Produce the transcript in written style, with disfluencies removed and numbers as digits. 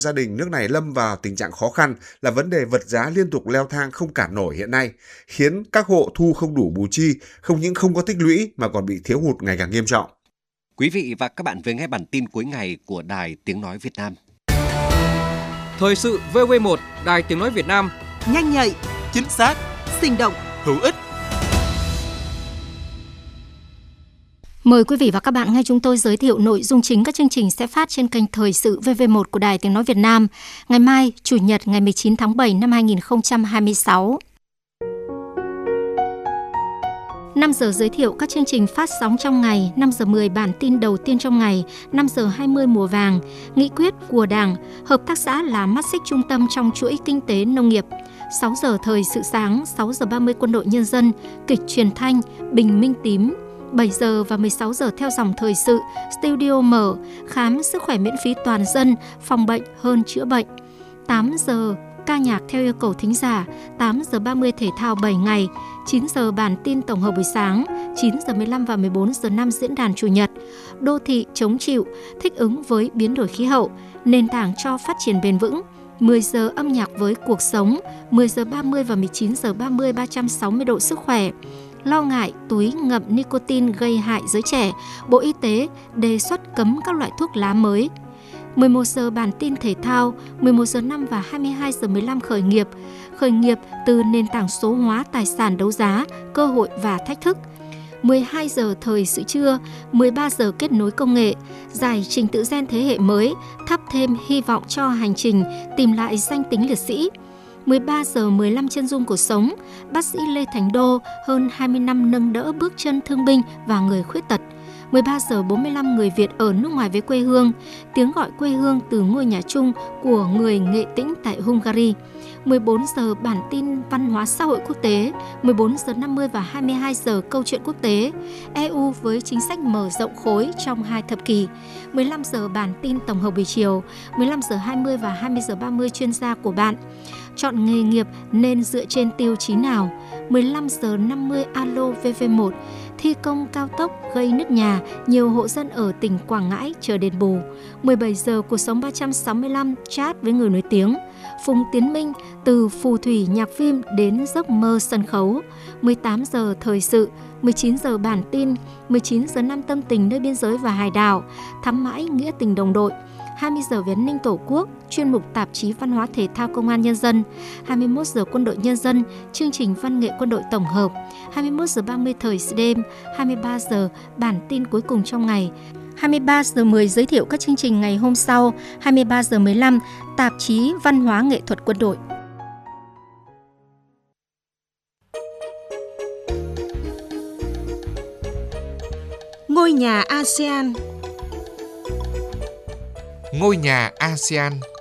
Gia đình nước này lâm vào tình trạng khó khăn là vấn đề vật giá liên tục leo thang không cản nổi hiện nay, khiến các hộ thu không đủ bù chi, không những không có tích lũy mà còn bị thiếu hụt ngày càng nghiêm trọng. Quý vị và các bạn vừa nghe bản tin cuối ngày của Đài Tiếng Nói Việt Nam. Thời sự VV1, Đài Tiếng Nói Việt Nam. Nhanh nhạy, chính xác, sinh động, hữu ích. Mời quý vị và các bạn nghe chúng tôi giới thiệu nội dung chính các chương trình sẽ phát trên kênh Thời sự VV1 của Đài Tiếng Nói Việt Nam ngày mai, Chủ nhật ngày 19 tháng 7 năm 2026. 5 giờ giới thiệu các chương trình phát sóng trong ngày, 5 giờ 10 bản tin đầu tiên trong ngày, 5 giờ 20 mùa vàng, nghị quyết của Đảng, hợp tác xã là mắt xích trung tâm trong chuỗi kinh tế nông nghiệp. 6 giờ thời sự sáng, 6 giờ 30 quân đội nhân dân, kịch truyền thanh, bình minh tím. 7 giờ và 16 giờ theo dòng thời sự, studio mở, khám sức khỏe miễn phí toàn dân, phòng bệnh hơn chữa bệnh. 8 giờ ca nhạc theo yêu cầu thính giả, 8 giờ 30 thể thao 7 ngày, 9 giờ bản tin tổng hợp buổi sáng, 9 giờ 15 và 14 giờ 5 diễn đàn chủ nhật, đô thị chống chịu, thích ứng với biến đổi khí hậu, nền tảng cho phát triển bền vững. 10 giờ âm nhạc với cuộc sống, 10 giờ 30 và 19 giờ 30 360 độ sức khỏe. Lo ngại túi ngậm nicotine gây hại giới trẻ, Bộ Y tế đề xuất cấm các loại thuốc lá mới. 11 giờ bản tin thể thao, 11 giờ 5 và 22 giờ 15 khởi nghiệp. Khởi nghiệp từ nền tảng số hóa tài sản đấu giá, cơ hội và thách thức. 12 giờ thời sự trưa, 13 giờ kết nối công nghệ, giải trình tự gen thế hệ mới, thắp thêm hy vọng cho hành trình tìm lại danh tính liệt sĩ. 13 giờ 15 chân dung cuộc sống, bác sĩ Lê Thành Đô hơn 20 năm nâng đỡ bước chân thương binh và người khuyết tật. 13 giờ 45 người Việt ở nước ngoài với quê hương, tiếng gọi quê hương từ ngôi nhà chung của người Nghệ Tĩnh tại Hungary. 14 giờ bản tin văn hóa xã hội quốc tế, 14 giờ 50 và 22 giờ câu chuyện quốc tế, EU với chính sách mở rộng khối trong 2 thập kỷ. 15 giờ bản tin tổng hợp buổi chiều, 15 giờ 20 và 20 giờ 30 chuyên gia của bạn. Chọn nghề nghiệp nên dựa trên tiêu chí nào? 15 giờ 50 alo VV1, thi công cao tốc gây nứt nhà, nhiều hộ dân ở tỉnh Quảng Ngãi chờ đền bù. 17 giờ cuộc sống 365 chat với người nổi tiếng. Phùng Tiến Minh từ phù thủy nhạc phim đến giấc mơ sân khấu. 18 giờ thời sự, 19 giờ bản tin, 19 giờ 5 tâm tình nơi biên giới và hải đảo, thắm mãi nghĩa tình đồng đội. 20 giờ về an ninh tổ quốc, chuyên mục tạp chí văn hóa thể thao công an nhân dân. 21 giờ quân đội nhân dân, chương trình văn nghệ quân đội tổng hợp. 21 giờ 30 thời sự đêm, 23 giờ bản tin cuối cùng trong ngày. 23 giờ 10 giới thiệu các chương trình ngày hôm sau. 23 giờ 15 tạp chí văn hóa nghệ thuật quân đội. Ngôi nhà ASEAN. Ngôi nhà ASEAN.